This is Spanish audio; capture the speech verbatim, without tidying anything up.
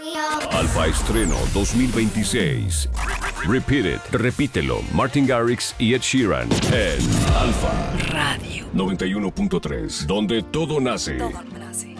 Alfa Estreno dos mil veintiséis. Repeat It, repítelo. Martin Garrix y Ed Sheeran en Alfa Radio noventa y uno punto tres, donde todo nace. Todo nace.